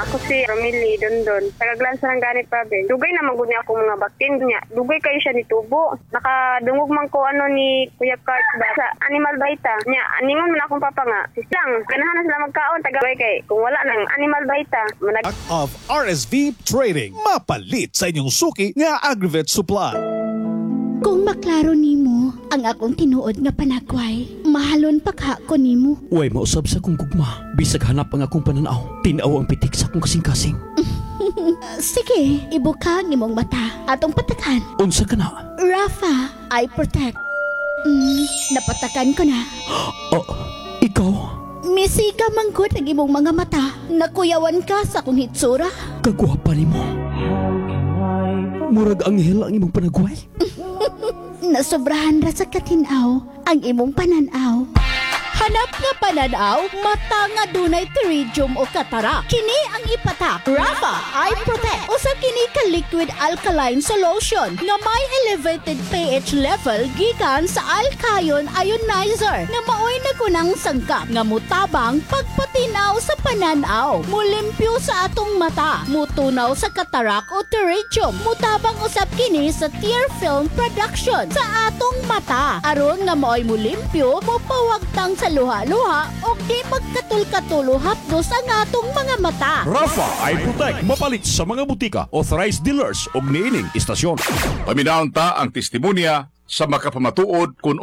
Ako si Romilly Dondon. Tagaglansa ng ganit province. Dugay na magud niya akong mga baktin niya. Dugay kayo siya ni tubo. Nakadungog man ko ni Kuya Kurt ba sa animal baita. Nya aningon man akong papa nga. Sislang ganahan na sila magkaon tagaway kay kung wala nang animal baita. Of RSV Trading. Mapalit sa inyong suki nga Agrivate Supply. Kung maklaro nimo ang akong tinuod nga panagway, mahalon pagha ko nimo. Uy, mausab sa kong gugma. Bisag hanap ang akong pananaw. Tinaw ang pitik sa akong kasing-kasing. Sige, ibuka ang imong mata. Atong patakan. Unsa ka na? Rafa, I protect. Napatakan ko na. Oh, ikaw? Misiga manggod ang imong mga mata. Nakuyawan ka sa akong hitsura. Kagwapa ni mo. Murag anghel ang imong panagway. Nasobrahan ra sa katinaw ang imong pananaw. Hanap nga pananaw, mata nga dunay pterygium o katara. Kini ang ipatak. Rafa Eye Protect. Usa kini ka liquid alkaline solution nga may elevated pH level gikan sa alkayon ionizer nga maoy nagunang sanggap nga mutabang pagpatinaw sa pananaw. Mulimpyo sa atong mata. Mutunaw sa katarak o pterygium. Mutabang usab kini sa tear film production sa atong mata. Aron nga maoy mulimpyo, mupawagtang sa luha-luha o di magkatul-katulo hapdos ang atong mga mata. Rafa Eye Protect mapalit sa mga butika, authorized dealers ug niining istasyon. Paminaon ta ang testimonya sa makapamatuod kung